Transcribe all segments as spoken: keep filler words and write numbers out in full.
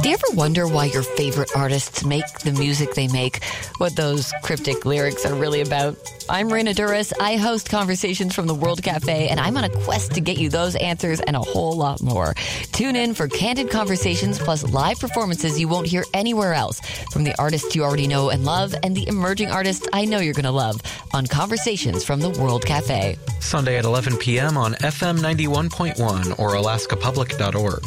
Do you ever wonder why your favorite artists make the music they make? What those cryptic lyrics are really about? I'm Raina Duras. I host Conversations from the World Cafe, and I'm on a quest to get you those answers and a whole lot more. Tune in for candid conversations plus live performances you won't hear anywhere else from the artists you already know and love and the emerging artists I know you're going to love on Conversations from the World Cafe. Sunday at eleven p.m. on F M ninety-one point one or alaska public dot org.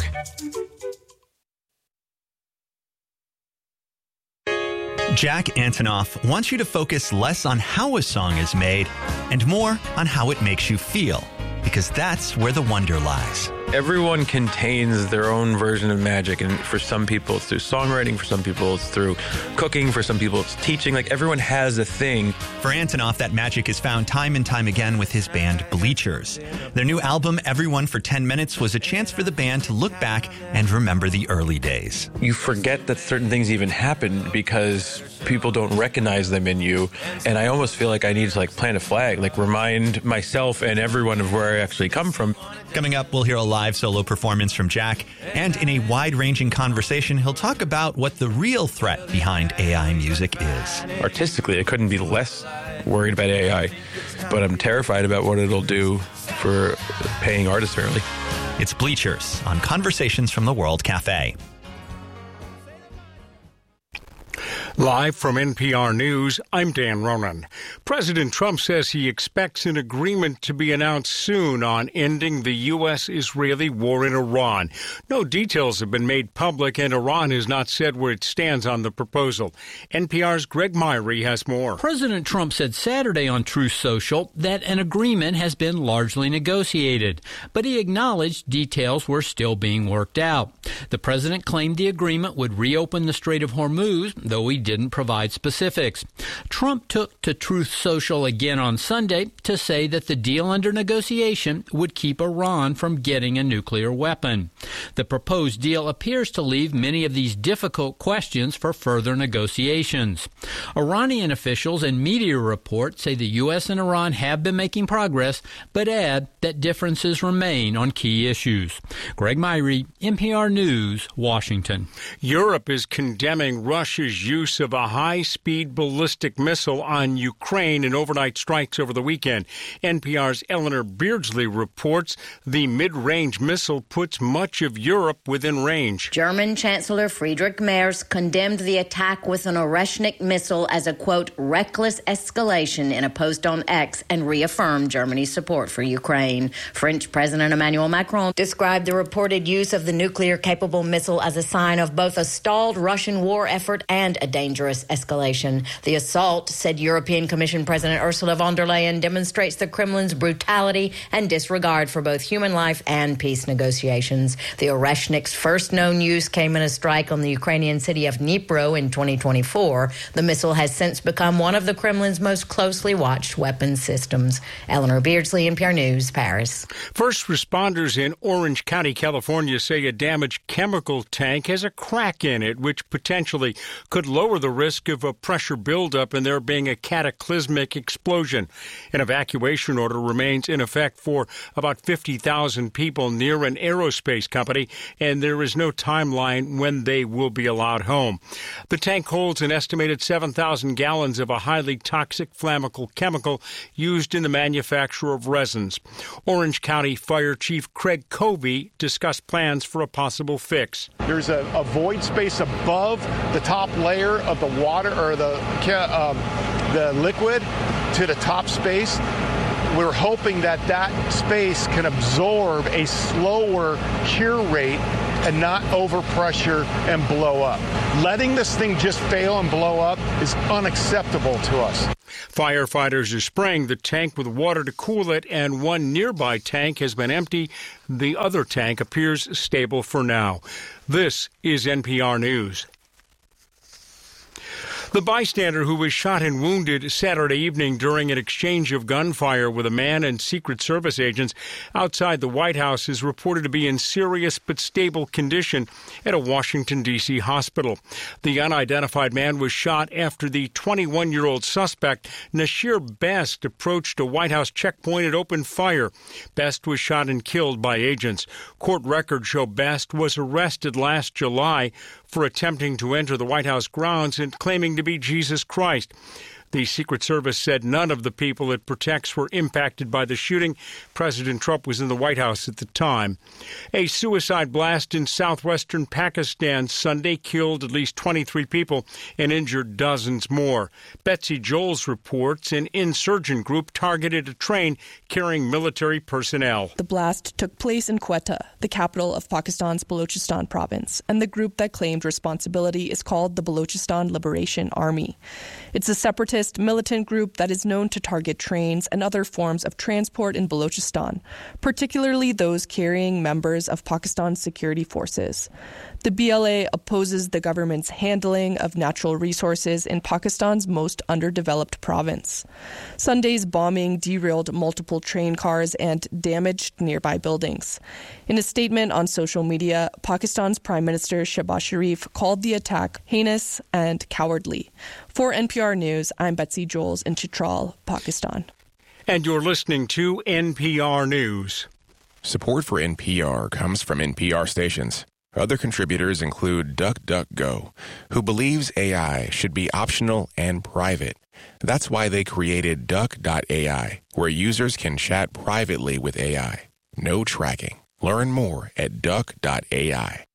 Jack Antonoff wants you to focus less on how a song is made and more on how it makes you feel, because that's where the wonder lies. Everyone contains their own version of magic, and for some people it's through songwriting, for some people it's through cooking, for some people it's teaching. Like, everyone has a thing. For Antonoff, that magic is found time and time again with his band Bleachers. Their new album, Everyone for ten minutes, was a chance for the band to look back and remember the early days. You forget that certain things even happened because people don't recognize them in you, and I almost feel like I need to like plant a flag, like remind myself and everyone of where I actually come from. Coming up, we'll hear a live solo performance from Jack, and in a wide-ranging conversation, he'll talk about what the real threat behind A I music is. Artistically, I couldn't be less worried about A I, but I'm terrified about what it'll do for paying artists fairly. It's Bleachers on Conversations from the World Cafe. Live from N P R News, I'm Dan Ronan. President Trump says he expects an agreement to be announced soon on ending the U S Israeli war in Iran. No details have been made public, and Iran has not said where it stands on the proposal. N P R's Greg Myrie has more. President Trump said Saturday on Truth Social that an agreement has been largely negotiated, but he acknowledged details were still being worked out. The president claimed the agreement would reopen the Strait of Hormuz, though he didn't provide specifics. Trump took to Truth Social again on Sunday to say that the deal under negotiation would keep Iran from getting a nuclear weapon. The proposed deal appears to leave many of these difficult questions for further negotiations. Iranian officials and media reports say the U S and Iran have been making progress, but add that differences remain on key issues. Greg Myrie, N P R News, Washington. Europe is condemning Russia's use of a high-speed ballistic missile on Ukraine in overnight strikes over the weekend. N P R's Eleanor Beardsley reports the mid-range missile puts much of Europe within range. German Chancellor Friedrich Merz condemned the attack with an Oreshnik missile as a, quote, reckless escalation in a post on X, and reaffirmed Germany's support for Ukraine. French President Emmanuel Macron described the reported use of the nuclear-capable missile as a sign of both a stalled Russian war effort and a dangerous escalation. The assault, said European Commission President Ursula von der Leyen, demonstrates the Kremlin's brutality and disregard for both human life and peace negotiations. The Oreshnik's first known use came in a strike on the Ukrainian city of Dnipro in twenty twenty-four. The missile has since become one of the Kremlin's most closely watched weapons systems. Eleanor Beardsley, N P R News, Paris. First responders in Orange County, California, say a damaged chemical tank has a crack in it, which potentially could lower the risk of a pressure buildup and there being a cataclysmic explosion. An evacuation order remains in effect for about fifty thousand people near an aerospace company, and there is no timeline when they will be allowed home. The tank holds an estimated seven thousand gallons of a highly toxic flammable chemical used in the manufacture of resins. Orange County Fire Chief Craig Covey discussed plans for a possible fix. There's a, a void space above the top layer of the water or the um, the liquid to the top space. We're hoping that that space can absorb a slower cure rate and not overpressure and blow up. Letting this thing just fail and blow up is unacceptable to us. Firefighters are spraying the tank with water to cool it, and one nearby tank has been empty. The other tank appears stable for now. This is N P R News. The bystander who was shot and wounded Saturday evening during an exchange of gunfire with a man and Secret Service agents outside the White House is reported to be in serious but stable condition at a Washington, D C hospital. The unidentified man was shot after the twenty-one-year-old suspect, Nasir Best, approached a White House checkpoint and opened fire. Best was shot and killed by agents. Court records show Best was arrested last July for attempting to enter the White House grounds and claiming to be Jesus Christ. The Secret Service said none of the people it protects were impacted by the shooting. President Trump was in the White House at the time. A suicide blast in southwestern Pakistan Sunday killed at least twenty-three people and injured dozens more. Betsy Joels reports an insurgent group targeted a train carrying military personnel. The blast took place in Quetta, the capital of Pakistan's Balochistan province, and the group that claimed responsibility is called the Balochistan Liberation Army. It's a separatist militant group that is known to target trains and other forms of transport in Balochistan, particularly those carrying members of Pakistan's security forces. The B L A opposes the government's handling of natural resources in Pakistan's most underdeveloped province. Sunday's bombing derailed multiple train cars and damaged nearby buildings. In a statement on social media, Pakistan's Prime Minister Shehbaz Sharif called the attack heinous and cowardly. For N P R News, I'm Betsy Joels in Chitral, Pakistan. And you're listening to N P R News. Support for N P R comes from N P R stations. Other contributors include DuckDuckGo, who believes A I should be optional and private. That's why they created Duck dot A I, where users can chat privately with A I. No tracking. Learn more at Duck dot A I.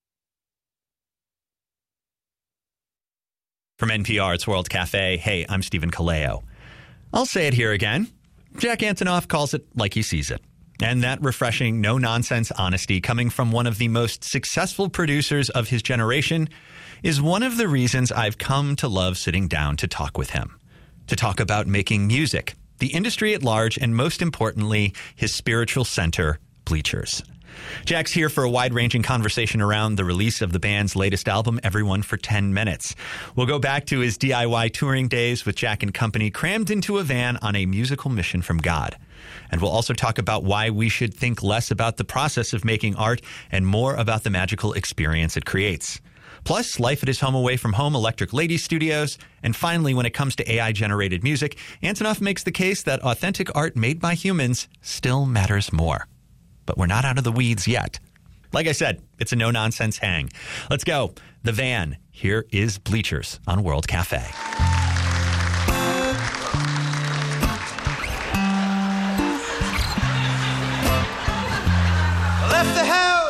From N P R, it's World Cafe. Hey, I'm Stephen Kaleo. I'll say it here again. Jack Antonoff calls it like he sees it. And that refreshing, no-nonsense honesty coming from one of the most successful producers of his generation is one of the reasons I've come to love sitting down to talk with him. To talk about making music, the industry at large, and most importantly, his spiritual center, Bleachers. Jack's here for a wide-ranging conversation around the release of the band's latest album, Everyone for ten minutes. We'll go back to his D I Y touring days with Jack and company crammed into a van on a musical mission from God. And we'll also talk about why we should think less about the process of making art and more about the magical experience it creates. Plus, life at his home away from home, Electric Lady Studios. And finally, when it comes to A I-generated music, Antonoff makes the case that authentic art made by humans still matters more. But we're not out of the weeds yet. Like I said, it's a no-nonsense hang. Let's go. The Van. Here is Bleachers on World Cafe. Left the